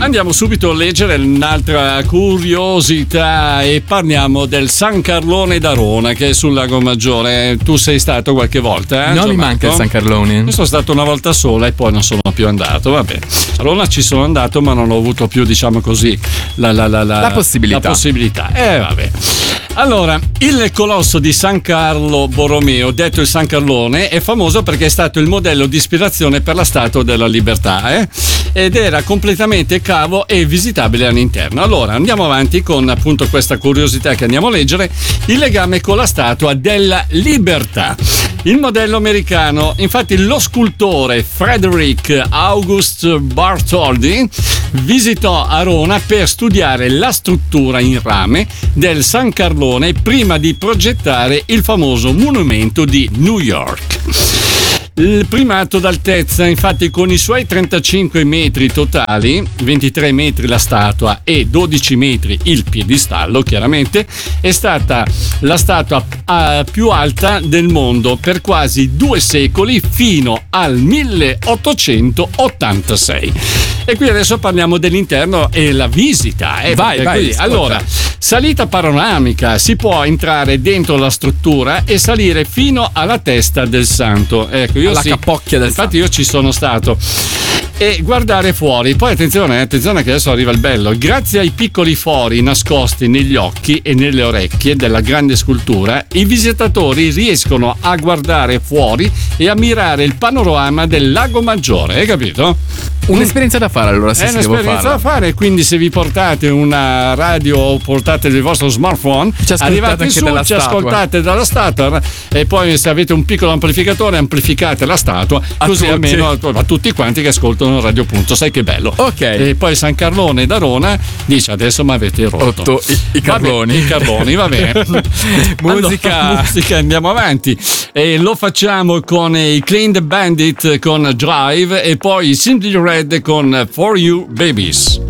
Andiamo subito a leggere un'altra curiosità e parliamo del San Carlone d'Arona, che è sul Lago Maggiore. Tu sei stato qualche volta? Non mi manca il San Carlone. Io sono stato una volta sola e poi non sono più andato. Vabbè, a Roma ci sono andato, ma non ho avuto più, diciamo così, la possibilità. Vabbè. Allora, il colosso di San Carlo Borromeo, detto il San Carlone, è famoso perché è stato il modello di ispirazione per la Statua della Libertà, ed era completamente cavo e visitabile all'interno. Allora, andiamo avanti con appunto questa curiosità che andiamo a leggere, il legame con la Statua della Libertà. Il modello americano, infatti lo scultore Frederick August Bartholdi visitò Arona per studiare la struttura in rame del San Carlone prima di progettare il famoso monumento di New York. Il primato d'altezza, infatti, con i suoi 35 metri totali, 23 metri la statua e 12 metri il piedistallo, chiaramente, è stata la statua più alta del mondo per quasi 2 secoli, fino al 1886. E qui adesso parliamo dell'interno e la visita. Vai. Allora, salita panoramica, si può entrare dentro la struttura e salire fino alla testa del santo. Ecco, io alla capocchia del infatti santo. Io ci sono stato. E guardare fuori. Poi attenzione che adesso arriva il bello. Grazie ai piccoli fori nascosti negli occhi e nelle orecchie della grande scultura, i visitatori riescono a guardare fuori e a mirare il panorama del Lago Maggiore. Hai capito? Un'esperienza da fare, allora. È un'esperienza da fare, quindi se vi portate una radio o portate il vostro smartphone, arrivate anche su, dalla ci statua. ascoltate dalla statua, e poi se avete un piccolo amplificatore amplificate la statua, così tutti. almeno a tutti quanti che ascoltano Radio Punto. Sai che bello. Ok. E poi San Carlone d'Arona dice: adesso mi avete rotto i carboni. I carboni, va bene. musica, allora, andiamo avanti e lo facciamo con i Clean the Bandit con Drive e poi Simply Red con For You Babies.